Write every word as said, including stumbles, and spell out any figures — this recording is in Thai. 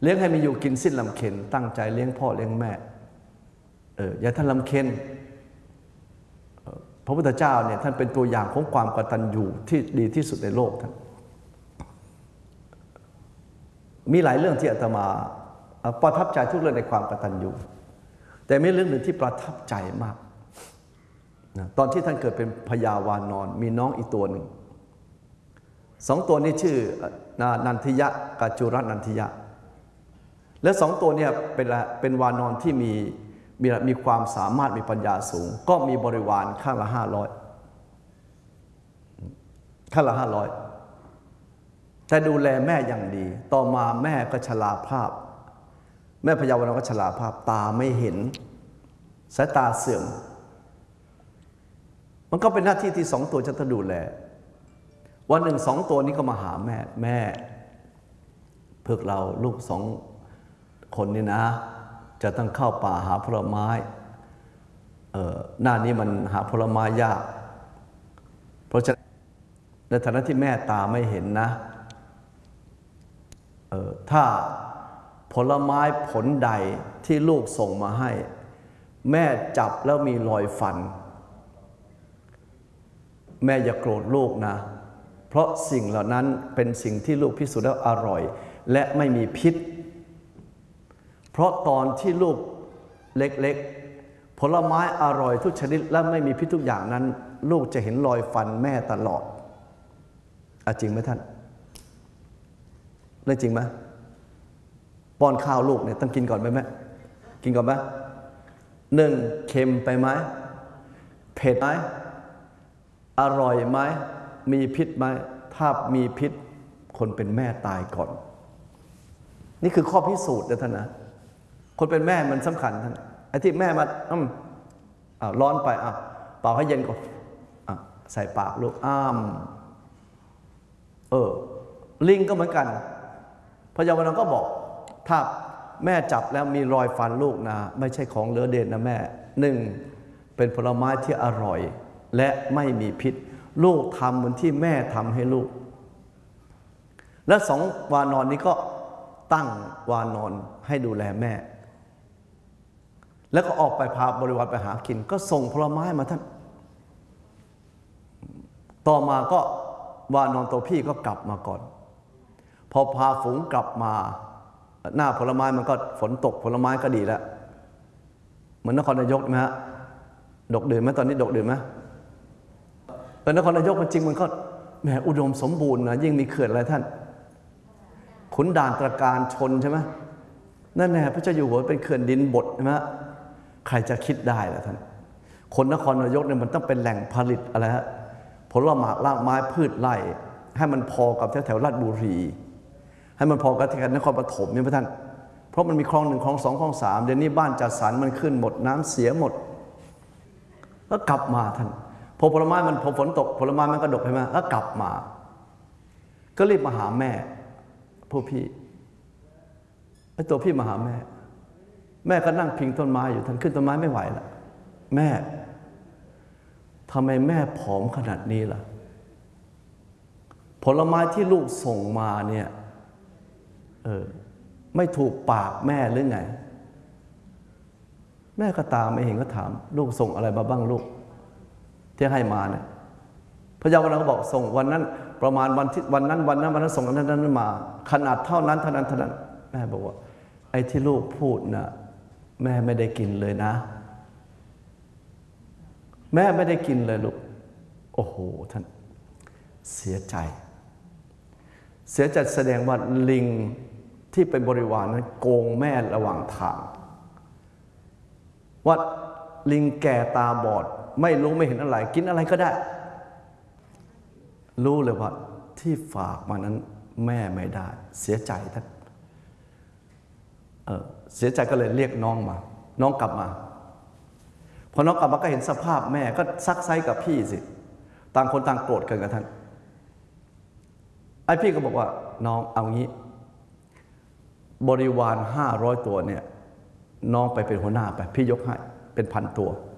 เลี้ยงให้มีอยู่กินสิ้นลำเค็ญตั้งใจเลี้ยงพ่อเลี้ยงแม่เอออย่าท่านลำเค็ญพระพุทธเจ้าเนี่ยท่านเป็นตัวอย่างของความกตัญญูที่ดีที่สุดในโลกท่านมีหลายเรื่องที่อาตมาประทับใจทุกเรื่องในความกตัญญูแต่มีเรื่องหนึ่งที่ประทับใจมากตอนที่ท่านเกิดเป็นพญาวานอนมีน้องอีกตัวหนึ่งสองตัวนี้ชื่อนันทิยะกับจุรนันทิยะและสองตัวเนี่ยเป็นเป็นวานอนที่มีมีมีความสามารถมีปัญญาสูงก็มีบริวารข้างละห้าร้อยข้างละห้าร้อยแต่ดูแลแม่อย่างดีต่อมาแม่ก็ชราภาพแม่พญาวานอนก็ชราภาพตาไม่เห็นสายตาเสื่อมมันก็เป็นหน้าที่ที่สองตัวจะต้องดูแลวันหนึ่งสองตัวนี้ก็มาหาแม่แม่พวกเราลูกสองคนนี่นะจะต้องเข้าป่าหาผลไม้เอ่อหน้านี้มันหาผลไม้ยากเพราะฉะนั้นในฐานะที่แม่ตาไม่เห็นนะเอ่อถ้าผลไม้ผลใดที่ลูกส่งมาให้แม่จับแล้วมีรอยฟันแม่อย่าโกรธลูกนะเพราะสิ่งเหล่านั้นเป็นสิ่งที่ลูกพิสูจน์แล้วอร่อยและไม่มีพิษเพราะตอนที่ลูกเล็กๆผลไม้อร่อยทุกชนิดและไม่มีพิษทุกอย่างนั้นลูกจะเห็นรอยฟันแม่ตลอดอะจริงไหมท่านเรื่องจริงไหมป้อนข้าวลูกเนี่ยต้องกินก่อนไหมแม่กินก่อนไหมหนึ่งเค็มไปไหมเผ็ดไหมอร่อยไหมมีพิษไหมถ้ามีพิษคนเป็นแม่ตายก่อนนี่คือข้อพิสูจน์นะท่านนะคนเป็นแม่มันสำคัญท่านไอ้ที่แม่มาอืมอ่าร้อนไปอ่ะเป่าให้เย็นก่อนอ่ะใส่ปากลูกอ้ามเออลิงก็เหมือนกันพระเยาวานก็บอกถ้าแม่จับแล้วมีรอยฟันลูกนะไม่ใช่ของเหลือเด่นนะแม่หนึ่งเป็นผลไม้ที่อร่อยและไม่มีพิษลูกทำเหมือนที่แม่ทำให้ลูกและสองวานอนนี้ก็ตั้งวานอนให้ดูแลแม่แล้วก็ออกไปพาบริวารไปหากินก็ส่งผลไม้มาท่านต่อมาก็วานอนตัวพี่ก็กลับมาก่อนพอพาฝูงกลับมาหน้าผลไม้มันก็ฝนตกผลไม้ก็ดีแล้วเหมือนนครนายกไหมฮะดกดื่นไหมตอนนี้ดกดื่นไหมแต่นครนายกมันจริงมันก็แหมอุดมสมบูรณ์นะยิ่งมีเขื่อนอะไรท่านขุนด่านตระการชนใช่ไหมนั่นแน่พระเจ้าอยู่หัวเป็นเขื่อนดินบดใช่ไหมใครจะคิดได้ล่ะท่านคนนครนายกเนี่ยมันต้องเป็นแหล่งผลิตอะไรฮะผลไม้รากไม้พืชไร่ให้มันพอกับแถวแถวราชบุรีให้มันพอกับแถวนครปฐมเนี่ยพระท่านเพราะมันมีคลองหนึ่งคลองสองคลองสามเดี๋ยวนี้บ้านจัดสรรมันขึ้นหมดน้ำเสียหมดแล้วกลับมาท่านพอผลไม้มันพอฝนตกผลไม้มันก็ดกใช่ไหมแล้วกลับมาก็รีบมาหาแม่ผู้พี่ไอ้ตัวพี่มาหาแม่แม่ก็นั่งพิงต้นไม้อยู่ท่านขึ้นต้นไม้ไม่ไหวละแม่ทำไมแม่ผอมขนาดนี้ล่ะผลไม้ที่ลูกส่งมาเนี่ยเออไม่ถูกปากแม่หรือไงแม่ก็ตามไม่เห็นก็ถามลูกส่งอะไรมาบ้างลูกที่ให้มาเนี่ยพระเยาวานก็บอกส่งวันนั้นประมาณวันที่วันนั้นวันนั้นวันนั้นส่งนั้นนั้นมาขนาดเท่านั้นเท่านั้นเท่านั้นแม่บอกว่าไอ้ที่ลูกพูดนะแม่ไม่ได้กินเลยนะแม่ไม่ได้กินเลยลูกโอ้โหท่านเสียใจเสียใจแสดงว่าลิงที่เป็นบริวารนั้นโกงแม่ระหว่างทางว่าลิงแก่ตาบอดไม่รู้ไม่เห็นอะไรกินอะไรก็ได้รู้เลยว่าที่ฝากมานั้นแม่ไม่ได้เสียใจท่านเออเสียใจก็เลยเรียกน้องมาน้องกลับมาพอน้องกลับมาก็เห็นสภาพแม่ก็ซักไซกับพี่สิต่างคนต่างโกรธกันกับท่านไอ้พี่ก็บอกว่าน้องเอางี้บริวารห้าร้อยตัวเนี่ยน้องไปเป็นหัวหน้าไปพี่ยกให้เป็นพันตัว